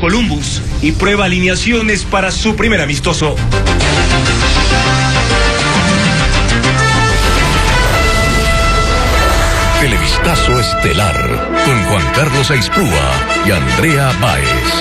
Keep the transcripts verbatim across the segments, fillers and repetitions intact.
Columbus y prueba alineaciones para su primer amistoso. Televistazo estelar con Juan Carlos Aispúa y Andrea Báez.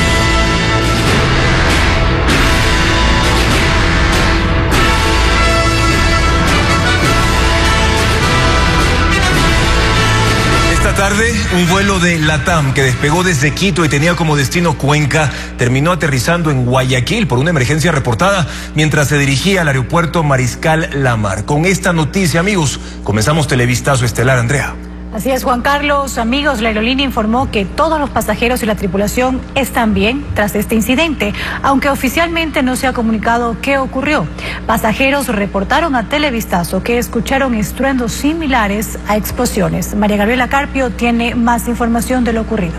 Esta tarde, un vuelo de LATAM que despegó desde Quito y tenía como destino Cuenca, terminó aterrizando en Guayaquil por una emergencia reportada mientras se dirigía al aeropuerto Mariscal Lamar. Con esta noticia, amigos, comenzamos Televistazo estelar. Andrea. Así es, Juan Carlos. Amigos, la aerolínea informó que todos los pasajeros y la tripulación están bien tras este incidente, aunque oficialmente no se ha comunicado qué ocurrió. Pasajeros reportaron a Televistazo que escucharon estruendos similares a explosiones. María Gabriela Carpio tiene más información de lo ocurrido.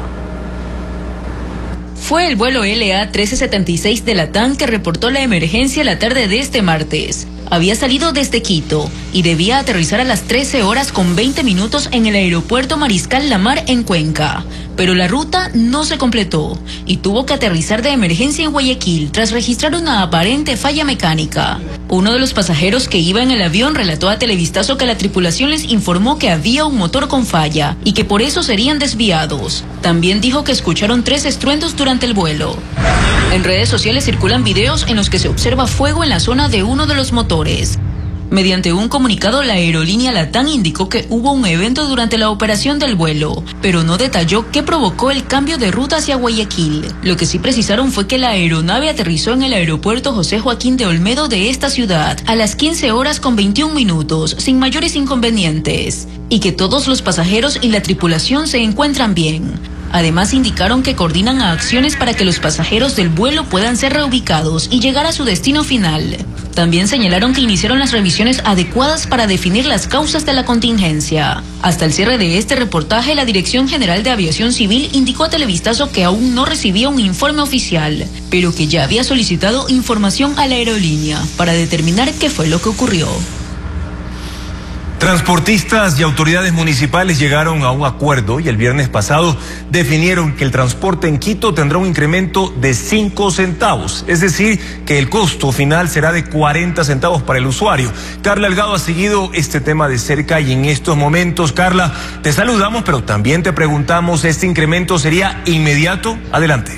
Fue el vuelo L A trece setenta y seis de LATAM que reportó la emergencia la tarde de este martes. Había salido desde Quito y debía aterrizar a las trece horas con veinte minutos en el aeropuerto Mariscal Lamar en Cuenca, pero la ruta no se completó y tuvo que aterrizar de emergencia en Guayaquil tras registrar una aparente falla mecánica. Uno de los pasajeros que iba en el avión relató a Televistazo que la tripulación les informó que había un motor con falla y que por eso serían desviados. También dijo que escucharon tres estruendos durante el vuelo. En redes sociales circulan videos en los que se observa fuego en la zona de uno de los motores. Mediante un comunicado, la aerolínea LATAM indicó que hubo un evento durante la operación del vuelo, pero no detalló qué provocó el cambio de ruta hacia Guayaquil. Lo que sí precisaron fue que la aeronave aterrizó en el aeropuerto José Joaquín de Olmedo de esta ciudad a las quince horas con veintiún minutos, sin mayores inconvenientes, y que todos los pasajeros y la tripulación se encuentran bien. Además, indicaron que coordinan acciones para que los pasajeros del vuelo puedan ser reubicados y llegar a su destino final. También señalaron que iniciaron las revisiones adecuadas para definir las causas de la contingencia. Hasta el cierre de este reportaje, la Dirección General de Aviación Civil indicó a Televistazo que aún no recibía un informe oficial, pero que ya había solicitado información a la aerolínea para determinar qué fue lo que ocurrió. Transportistas y autoridades municipales llegaron a un acuerdo y el viernes pasado definieron que el transporte en Quito tendrá un incremento de cinco centavos, es decir, que el costo final será de cuarenta centavos para el usuario. Carla Delgado ha seguido este tema de cerca y en estos momentos, Carla, te saludamos, pero también te preguntamos, ¿este incremento sería inmediato? Adelante.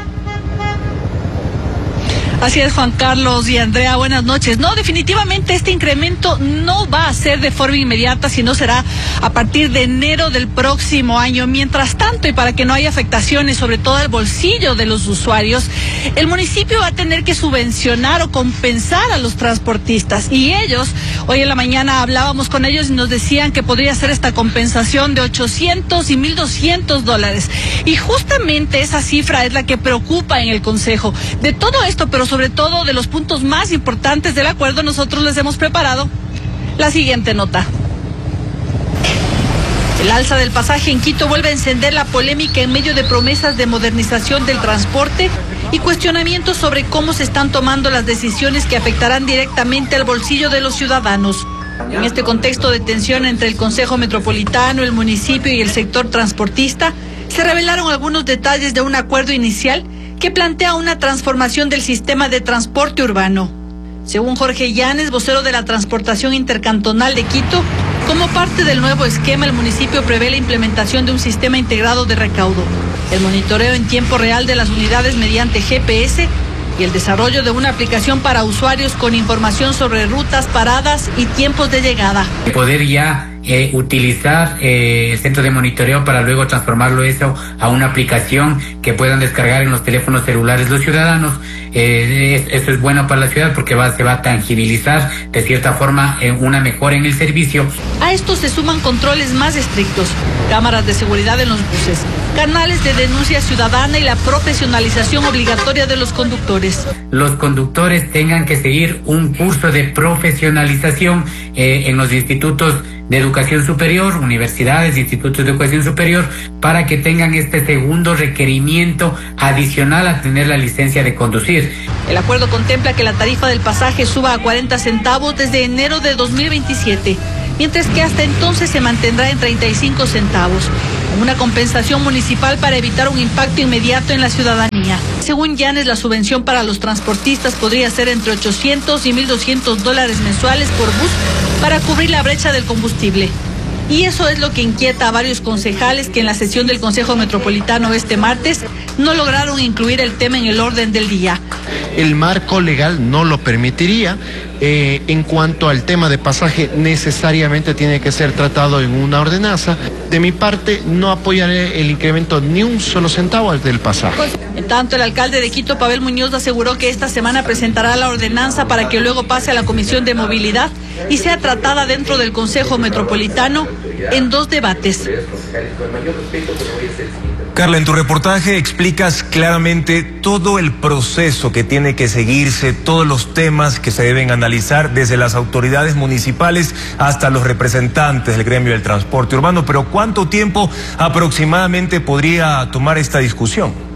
Así es, Juan Carlos y Andrea, buenas noches. No, definitivamente este incremento no va a ser de forma inmediata, sino será a partir de enero del próximo año. Mientras tanto, y para que no haya afectaciones, sobre todo al bolsillo de los usuarios, el municipio va a tener que subvencionar o compensar a los transportistas. Y ellos, hoy en la mañana hablábamos con ellos y nos decían que podría ser esta compensación de ochocientos y mil doscientos dólares. Y justamente esa cifra es la que preocupa en el Consejo. De todo esto, pero sobre todo de los puntos más importantes del acuerdo, nosotros les hemos preparado la siguiente nota. El alza del pasaje en Quito vuelve a encender la polémica en medio de promesas de modernización del transporte y cuestionamientos sobre cómo se están tomando las decisiones que afectarán directamente al bolsillo de los ciudadanos. En este contexto de tensión entre el Consejo Metropolitano, el municipio y el sector transportista, se revelaron algunos detalles de un acuerdo inicial que plantea una transformación del sistema de transporte urbano. Según Jorge Llanes, vocero de la Transportación Intercantonal de Quito, como parte del nuevo esquema, el municipio prevé la implementación de un sistema integrado de recaudo, el monitoreo en tiempo real de las unidades mediante G P S y el desarrollo de una aplicación para usuarios con información sobre rutas, paradas y tiempos de llegada. Poder ya Eh, utilizar eh, el centro de monitoreo para luego transformarlo eso a una aplicación que puedan descargar en los teléfonos celulares los ciudadanos. Eh, es, eso es bueno para la ciudad porque va, se va a tangibilizar de cierta forma eh, una mejora en el servicio. A esto se suman controles más estrictos, cámaras de seguridad en los buses, canales de denuncia ciudadana y la profesionalización obligatoria de los conductores. Los conductores tengan que seguir un curso de profesionalización eh, en los institutos de educación superior, universidades, institutos de educación superior, para que tengan este segundo requerimiento adicional a tener la licencia de conducir. El acuerdo contempla que la tarifa del pasaje suba a cuarenta centavos desde enero de dos mil veintisiete, mientras que hasta entonces se mantendrá en treinta y cinco centavos. una compensación municipal para evitar un impacto inmediato en la ciudadanía. Según Llanes, la subvención para los transportistas podría ser entre ochocientos y mil doscientos dólares mensuales por bus para cubrir la brecha del combustible. Y eso es lo que inquieta a varios concejales que en la sesión del Consejo Metropolitano este martes no lograron incluir el tema en el orden del día. El marco legal no lo permitiría. Eh, en cuanto al tema de pasaje, necesariamente tiene que ser tratado en una ordenanza. De mi parte, no apoyaré el incremento ni un solo centavo del pasaje. En tanto, el alcalde de Quito, Pavel Muñoz, aseguró que esta semana presentará la ordenanza para que luego pase a la Comisión de Movilidad y sea tratada dentro del Consejo Metropolitano en dos debates. Carla, en tu reportaje explicas claramente todo el proceso que tiene que seguirse, todos los temas que se deben analizar desde las autoridades municipales hasta los representantes del gremio del transporte urbano, pero ¿cuánto tiempo aproximadamente podría tomar esta discusión?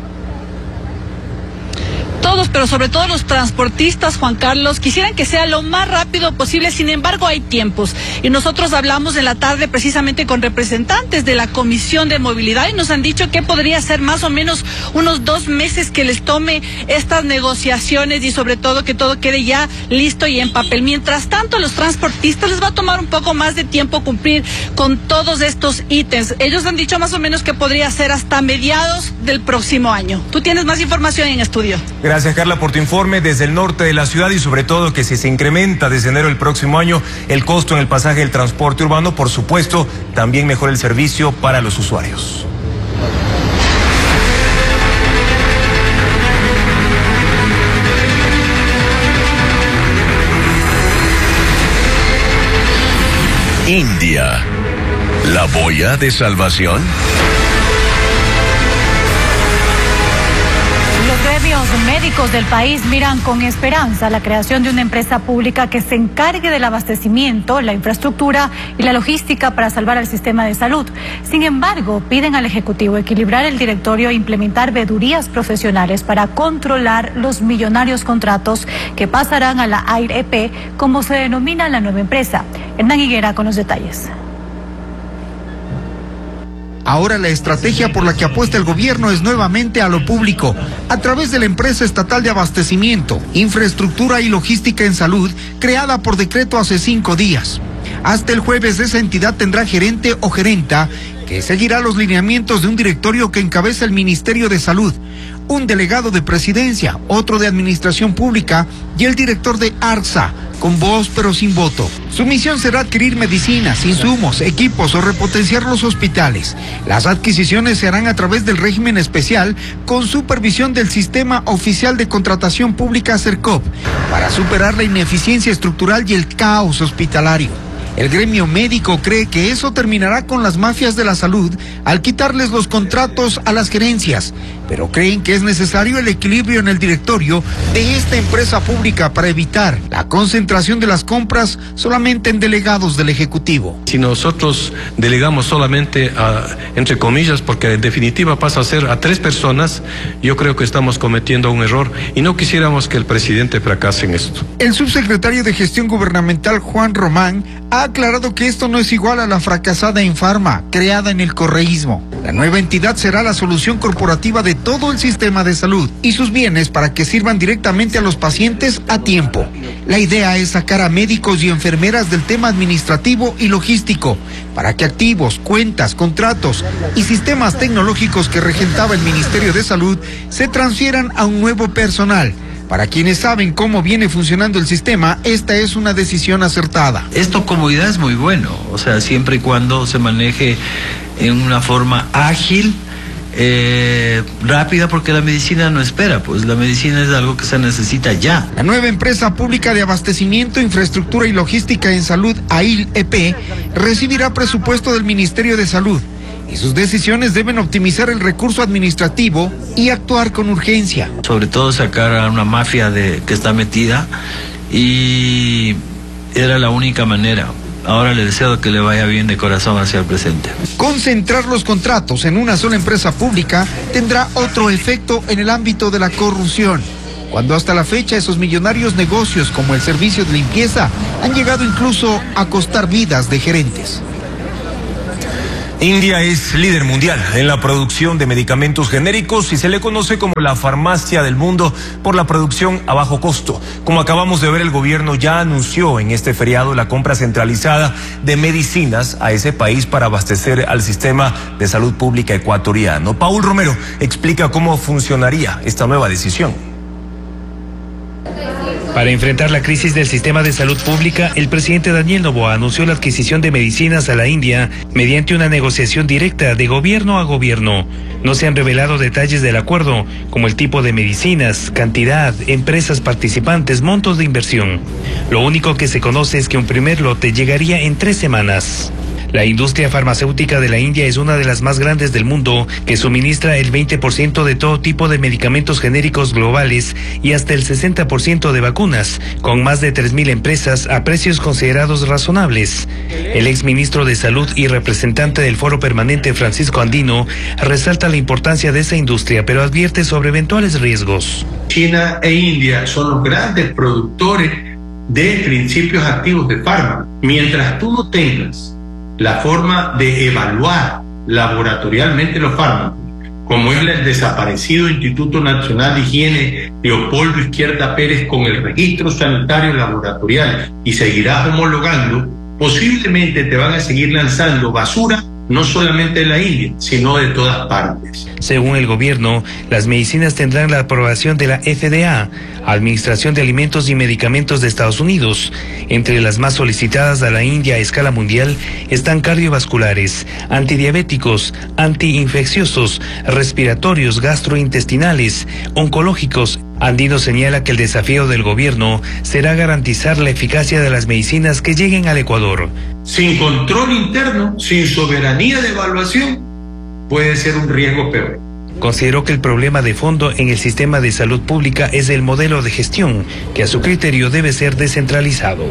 Todos, pero sobre todo los transportistas, Juan Carlos, quisieran que sea lo más rápido posible. Sin embargo, hay tiempos. Y nosotros hablamos en la tarde precisamente con representantes de la Comisión de Movilidad y nos han dicho que podría ser más o menos unos dos meses que les tome estas negociaciones y sobre todo que todo quede ya listo y en papel. Mientras tanto, a los transportistas les va a tomar un poco más de tiempo cumplir con todos estos ítems. Ellos han dicho más o menos que podría ser hasta mediados del próximo año. Tú tienes más información en estudio. Gracias, Carla, por tu informe desde el norte de la ciudad y sobre todo que si se incrementa desde enero del próximo año el costo en el pasaje del transporte urbano, por supuesto, también mejora el servicio para los usuarios. India, la boya de salvación. Los gremios médicos del país miran con esperanza la creación de una empresa pública que se encargue del abastecimiento, la infraestructura y la logística para salvar al sistema de salud. Sin embargo, piden al Ejecutivo equilibrar el directorio e implementar vedurías profesionales para controlar los millonarios contratos que pasarán a la A I R E P, como se denomina la nueva empresa. Hernán Higuera con los detalles. Ahora la estrategia por la que apuesta el gobierno es nuevamente a lo público, a través de la empresa estatal de abastecimiento, infraestructura y logística en salud, creada por decreto hace cinco días. Hasta el jueves esa entidad tendrá gerente o gerenta que seguirá los lineamientos de un directorio que encabeza el Ministerio de Salud, un delegado de presidencia, otro de administración pública y el director de ARSA, con voz pero sin voto. Su misión será adquirir medicinas, insumos, equipos o repotenciar los hospitales. Las adquisiciones se harán a través del régimen especial con supervisión del Sistema Oficial de Contratación Pública CERCOP para superar la ineficiencia estructural y el caos hospitalario. El gremio médico cree que eso terminará con las mafias de la salud al quitarles los contratos a las gerencias, pero creen que es necesario el equilibrio en el directorio de esta empresa pública para evitar la concentración de las compras solamente en delegados del Ejecutivo. Si nosotros delegamos solamente a, entre comillas, porque en definitiva pasa a ser a tres personas, yo creo que estamos cometiendo un error y no quisiéramos que el presidente fracase en esto. El subsecretario de Gestión Gubernamental, Juan Román, ha aclarado que esto no es igual a la fracasada Infarma, creada en el correísmo. La nueva entidad será la solución corporativa de todo el sistema de salud y sus bienes para que sirvan directamente a los pacientes a tiempo. La idea es sacar a médicos y enfermeras del tema administrativo y logístico, para que activos, cuentas, contratos y sistemas tecnológicos que regentaba el Ministerio de Salud se transfieran a un nuevo personal. Para quienes saben cómo viene funcionando el sistema, esta es una decisión acertada. Esto como idea es muy bueno, o sea, siempre y cuando se maneje en una forma ágil, eh, rápida, porque la medicina no espera, pues la medicina es algo que se necesita ya. La nueva empresa pública de abastecimiento, infraestructura y logística en salud, A I R E P, recibirá presupuesto del Ministerio de Salud y sus decisiones deben optimizar el recurso administrativo y actuar con urgencia. Sobre todo sacar a una mafia de, que está metida, y era la única manera. Ahora le deseo que le vaya bien de corazón hacia el presente. Concentrar los contratos en una sola empresa pública tendrá otro efecto en el ámbito de la corrupción, cuando hasta la fecha esos millonarios negocios como el servicio de limpieza han llegado incluso a costar vidas de gerentes. India es líder mundial en la producción de medicamentos genéricos y se le conoce como la farmacia del mundo por la producción a bajo costo. Como acabamos de ver, el gobierno ya anunció en este feriado la compra centralizada de medicinas a ese país para abastecer al sistema de salud pública ecuatoriano. Paul Romero explica cómo funcionaría esta nueva decisión. Para enfrentar la crisis del sistema de salud pública, el presidente Daniel Noboa anunció la adquisición de medicinas a la India mediante una negociación directa de gobierno a gobierno. No se han revelado detalles del acuerdo, como el tipo de medicinas, cantidad, empresas participantes, montos de inversión. Lo único que se conoce es que un primer lote llegaría en tres semanas. La industria farmacéutica de la India es una de las más grandes del mundo, que suministra el veinte por ciento de todo tipo de medicamentos genéricos globales y hasta el sesenta por ciento de vacunas, con más de tres mil empresas a precios considerados razonables. El exministro de Salud y representante del Foro Permanente, Francisco Andino, resalta la importancia de esa industria, pero advierte sobre eventuales riesgos. China e India son los grandes productores de principios activos de fármacos. Mientras tú no tengas la forma de evaluar laboratorialmente los fármacos, como es el desaparecido Instituto Nacional de Higiene Leopoldo Izquierda Pérez con el registro sanitario laboratorial, y seguirás homologando, posiblemente te van a seguir lanzando basura, no solamente de la India, sino de todas partes. Según el gobierno, las medicinas tendrán la aprobación de la F D A, Administración de Alimentos y Medicamentos de Estados Unidos. Entre las más solicitadas a la India a escala mundial están cardiovasculares, antidiabéticos, antiinfecciosos, respiratorios, gastrointestinales, oncológicos. Andino señala que el desafío del gobierno será garantizar la eficacia de las medicinas que lleguen al Ecuador. Sin control interno, sin soberanía de evaluación, puede ser un riesgo peor. Consideró que el problema de fondo en el sistema de salud pública es el modelo de gestión, que a su criterio debe ser descentralizado.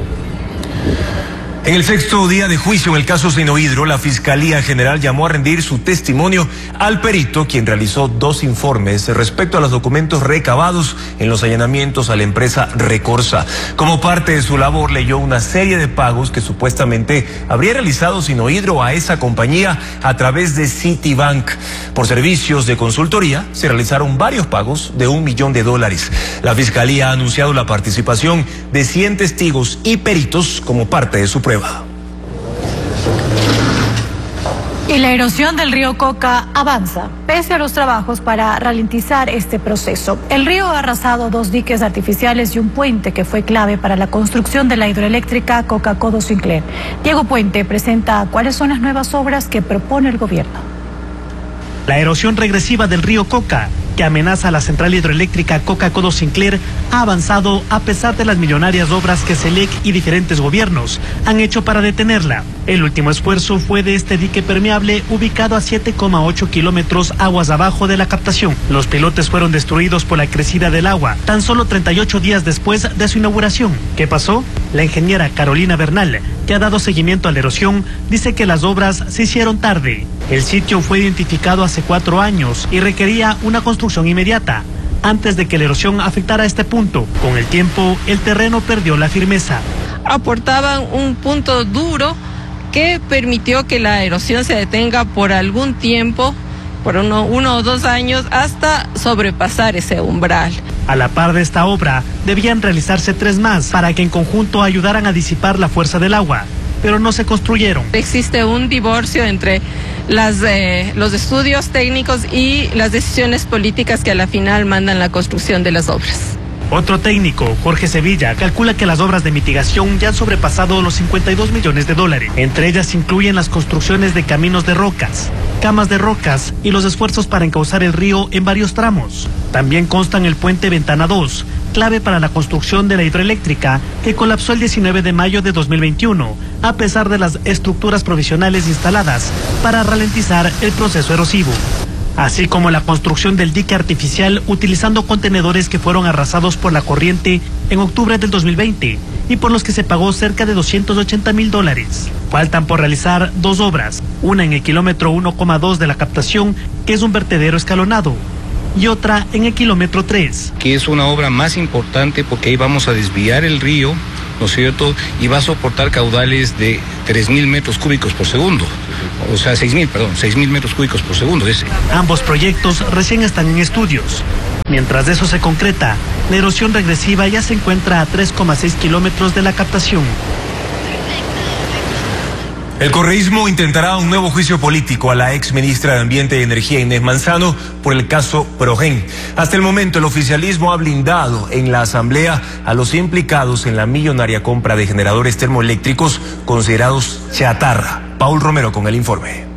En el sexto día de juicio en el caso Sinohidro, la Fiscalía General llamó a rendir su testimonio al perito, quien realizó dos informes respecto a los documentos recabados en los allanamientos a la empresa Recorsa. Como parte de su labor, leyó una serie de pagos que supuestamente habría realizado Sinohidro a esa compañía a través de Citibank. Por servicios de consultoría, se realizaron varios pagos de un millón de dólares. La Fiscalía ha anunciado la participación de cien testigos y peritos como parte de su prueba. Y la erosión del río Coca avanza, pese a los trabajos para ralentizar este proceso. El río ha arrasado dos diques artificiales y un puente que fue clave para la construcción de la hidroeléctrica Coca-Codo Sinclair. Diego Puente presenta cuáles son las nuevas obras que propone el gobierno. La erosión regresiva del río Coca, que amenaza a la central hidroeléctrica Coca-Codo Sinclair, ha avanzado a pesar de las millonarias obras que SELEC y diferentes gobiernos han hecho para detenerla. El último esfuerzo fue de este dique permeable ubicado a siete coma ocho kilómetros aguas abajo de la captación. Los pilotes fueron destruidos por la crecida del agua tan solo treinta y ocho días después de su inauguración. ¿Qué pasó? La ingeniera Carolina Bernal, que ha dado seguimiento a la erosión, dice que las obras se hicieron tarde. El sitio fue identificado hace cuatro años y requería una construcción inmediata, antes de que la erosión afectara este punto. Con el tiempo, el terreno perdió la firmeza. Aportaban un punto duro que permitió que la erosión se detenga por algún tiempo, por uno, uno o dos años, hasta sobrepasar ese umbral. A la par de esta obra, debían realizarse tres más para que en conjunto ayudaran a disipar la fuerza del agua, pero no se construyeron. Existe un divorcio entre las, eh, los estudios técnicos y las decisiones políticas que a la final mandan la construcción de las obras. Otro técnico, Jorge Sevilla, calcula que las obras de mitigación ya han sobrepasado los cincuenta y dos millones de dólares. Entre ellas incluyen las construcciones de caminos de rocas, camas de rocas y los esfuerzos para encauzar el río en varios tramos. También constan el puente Ventana dos, clave para la construcción de la hidroeléctrica, que colapsó el diecinueve de mayo de dos mil veintiuno, a pesar de las estructuras provisionales instaladas para ralentizar el proceso erosivo. Así como la construcción del dique artificial utilizando contenedores que fueron arrasados por la corriente en octubre del dos mil veinte y por los que se pagó cerca de doscientos ochenta mil dólares. Faltan por realizar dos obras, una en el kilómetro uno coma dos de la captación, que es un vertedero escalonado, y otra en el kilómetro tres. Que es una obra más importante porque ahí vamos a desviar el río, ¿no es cierto? Y va a soportar caudales de tres mil metros cúbicos por segundo. O sea, seis mil, perdón, seis mil metros cúbicos por segundo. Ese. Ambos proyectos recién están en estudios. Mientras eso se concreta, la erosión regresiva ya se encuentra a tres coma seis kilómetros de la captación. El correísmo intentará un nuevo juicio político a la ex ministra de Ambiente y Energía Inés Manzano por el caso Progen. Hasta el momento el oficialismo ha blindado en la asamblea a los implicados en la millonaria compra de generadores termoeléctricos considerados chatarra. Paul Romero con el informe.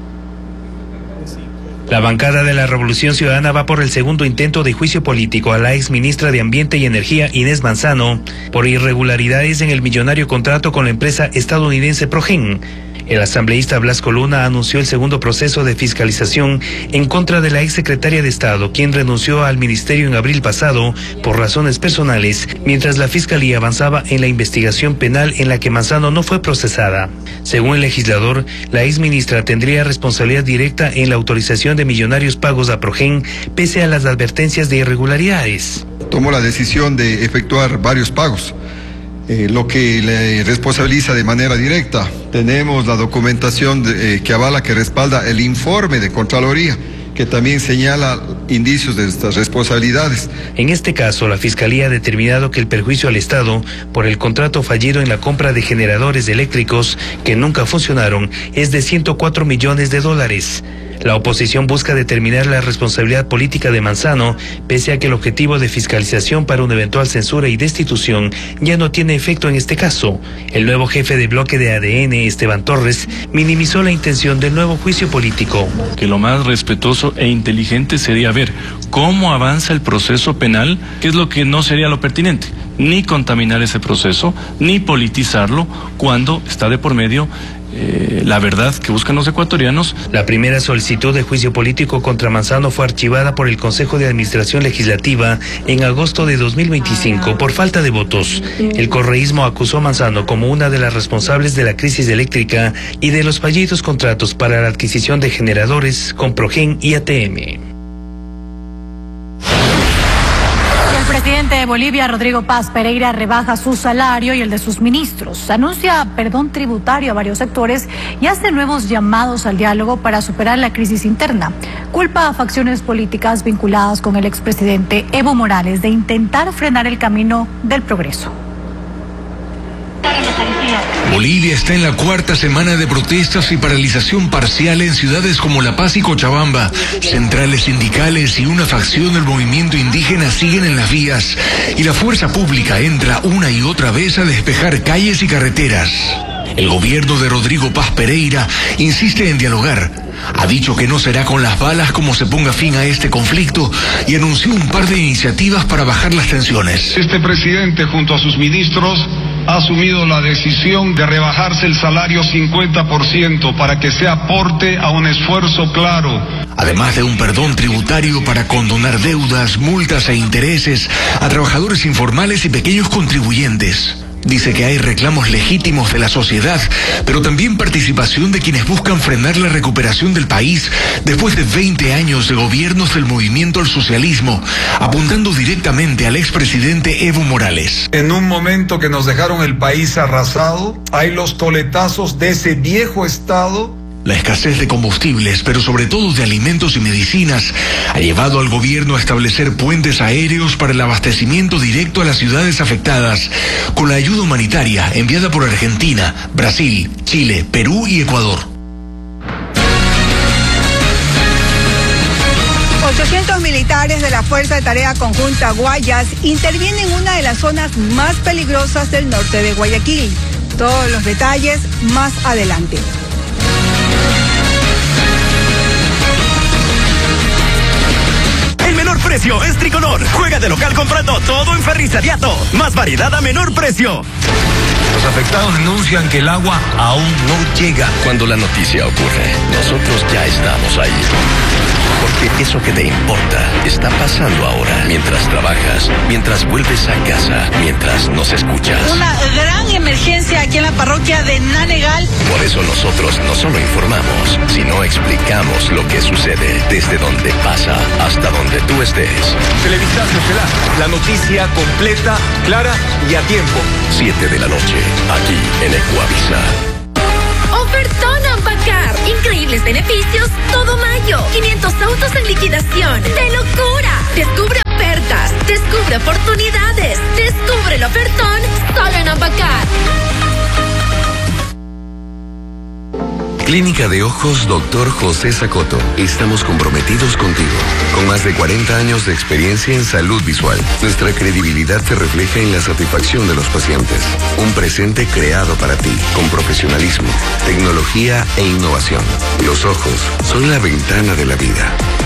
La bancada de la Revolución Ciudadana va por el segundo intento de juicio político a la ex ministra de Ambiente y Energía Inés Manzano por irregularidades en el millonario contrato con la empresa estadounidense Progen. El asambleísta Blasco Luna anunció el segundo proceso de fiscalización en contra de la exsecretaria de Estado, quien renunció al ministerio en abril pasado por razones personales, mientras la fiscalía avanzaba en la investigación penal en la que Manzano no fue procesada. Según el legislador, la exministra tendría responsabilidad directa en la autorización de millonarios pagos a Progen, pese a las advertencias de irregularidades. Tomó la decisión de efectuar varios pagos. Eh, lo que le responsabiliza de manera directa. Tenemos la documentación de, eh, que avala, que respalda el informe de Contraloría, que también señala indicios de estas responsabilidades. En este caso, la Fiscalía ha determinado que el perjuicio al Estado por el contrato fallido en la compra de generadores eléctricos que nunca funcionaron es de ciento cuatro millones de dólares. La oposición busca determinar la responsabilidad política de Manzano, pese a que el objetivo de fiscalización para una eventual censura y destitución ya no tiene efecto en este caso. El nuevo jefe de bloque de A D N, Esteban Torres, minimizó la intención del nuevo juicio político. Que lo más respetuoso e inteligente sería ver cómo avanza el proceso penal, que es lo que no sería lo pertinente. Ni contaminar ese proceso, ni politizarlo cuando está de por medio Eh, la verdad que buscan los ecuatorianos. La primera solicitud de juicio político contra Manzano fue archivada por el Consejo de Administración Legislativa en agosto de dos mil veinticinco por falta de votos. El correísmo acusó a Manzano como una de las responsables de la crisis eléctrica y de los fallidos contratos para la adquisición de generadores con Progen y A T M. El presidente de Bolivia, Rodrigo Paz Pereira, rebaja su salario y el de sus ministros, anuncia perdón tributario a varios sectores y hace nuevos llamados al diálogo para superar la crisis interna. Culpa a facciones políticas vinculadas con el expresidente Evo Morales de intentar frenar el camino del progreso. Bolivia está en la cuarta semana de protestas y paralización parcial en ciudades como La Paz y Cochabamba. Centrales sindicales y una facción del movimiento indígena siguen en las vías y la fuerza pública entra una y otra vez a despejar calles y carreteras. El gobierno de Rodrigo Paz Pereira insiste en dialogar. Ha dicho que no será con las balas como se ponga fin a este conflicto y anunció un par de iniciativas para bajar las tensiones. Este presidente junto a sus ministros ha asumido la decisión de rebajarse el salario cincuenta por ciento para que se aporte a un esfuerzo claro. Además de un perdón tributario para condonar deudas, multas e intereses a trabajadores informales y pequeños contribuyentes. Dice que hay reclamos legítimos de la sociedad, pero también participación de quienes buscan frenar la recuperación del país después de veinte años de gobiernos del movimiento al socialismo, apuntando directamente al expresidente Evo Morales. En un momento que nos dejaron el país arrasado, hay los coletazos de ese viejo Estado. La escasez de combustibles, pero sobre todo de alimentos y medicinas, ha llevado al gobierno a establecer puentes aéreos para el abastecimiento directo a las ciudades afectadas, con la ayuda humanitaria enviada por Argentina, Brasil, Chile, Perú y Ecuador. ochocientos militares de la Fuerza de Tarea Conjunta Guayas intervienen en una de las zonas más peligrosas del norte de Guayaquil. Todos los detalles más adelante. El menor precio es Tricolor. Juega de local comprando todo en Ferrizariato. Más variedad a menor precio. Los afectados denuncian que el agua aún no llega. Cuando la noticia ocurre, nosotros ya estamos ahí. Porque eso que te importa está pasando ahora, mientras trabajas, mientras vuelves a casa, mientras nos escuchas. Una gran emergencia aquí en la parroquia de Nanegal. Por eso nosotros no solo informamos, sino explicamos lo que sucede desde donde pasa hasta donde tú estés. Estelar. Televisaje Estelar, la noticia completa, clara y a tiempo. siete de la noche, aquí en Ecuavisa. Ofertón Ampacar. Increíbles beneficios todo mayo. quinientos autos en liquidación. ¡De locura! Descubre ofertas. Descubre oportunidades. Descubre el ofertón solo en Ampacar. Clínica de Ojos Doctor José Sacoto. Estamos comprometidos contigo. Con más de cuarenta años de experiencia en salud visual, nuestra credibilidad se refleja en la satisfacción de los pacientes. Un presente creado para ti, con profesionalismo, tecnología e innovación. Los ojos son la ventana de la vida.